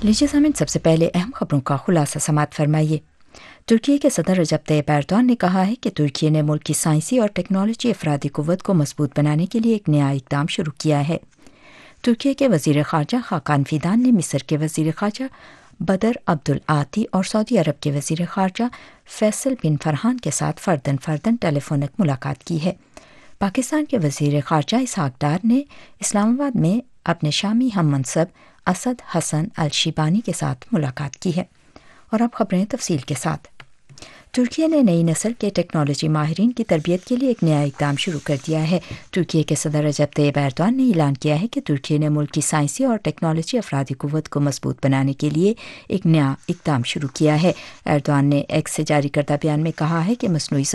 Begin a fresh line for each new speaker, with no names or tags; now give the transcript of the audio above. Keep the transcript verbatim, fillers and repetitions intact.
लीजिए सामिन, सबसे पहले अहम खबरों का खुलासा समात फरमाइए। तुर्की के सदर रजब तैयब एर्दोआन ने कहा है कि तुर्की ने मुल्क की साइंसी और टेक्नोलॉजी अफरादी कुव्वत को मजबूत बनाने के लिए एक नया इकदाम शुरू किया है। तुर्की के वजीर खारजा खाकान फिदान ने मिस्र के वजीर खारजा बदर अब्दुल आती और सऊदी अरब के वजीर खारजा फैसल बिन फरहान के साथ फर्दन फर्दन टेलीफोनिक मुलाकात की है। पाकिस्तान के वजीर खारजा इसहाक डार ने इस्लामाबाद में अपने शामी हम मनसब असद हसन अल शिबानी के साथ मुलाकात की है। और अब खबरें तफसील के साथ। तुर्की ने नई नस्ल के टेक्नोलॉजी माहिरीन की तरबियत के लिए एक नया इकदाम शुरू कर दिया है। तुर्की के सदर रजब तैयब एर्दोआन ने ऐलान किया है कि तुर्की ने मुल्क की साइंसी और टेक्नोलॉजी अफरादी कुव्वत को मजबूत बनाने के लिए एक नया इकदाम शुरू किया है। एर्दोआन ने एक्स से जारी करदा बयान में कहा है कि मसनूई